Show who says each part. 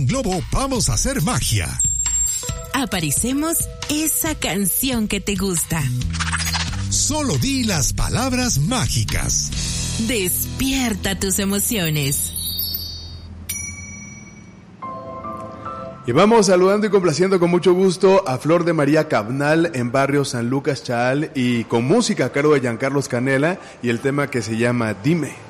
Speaker 1: Globo vamos a hacer magia.
Speaker 2: Aparecemos esa canción que te gusta.
Speaker 1: Solo di las palabras mágicas.
Speaker 2: Despierta tus emociones.
Speaker 3: Y vamos saludando y complaciendo con mucho gusto a Flor de María Cabnal en barrio San Lucas Chaal y con música a cargo de Giancarlos Canela y el tema que se llama Dime.